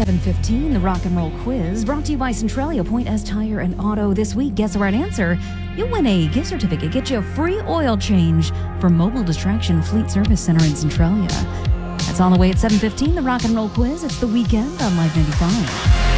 7:15, the Rock and Roll Quiz, brought to you by Centralia Point S Tire and Auto. This week, guess the right answer. You'll win a gift certificate, get you a free oil change from Mobile Distraction Fleet Service Center in Centralia. That's on the way at 7:15, the Rock and Roll Quiz. It's the weekend on Live 95.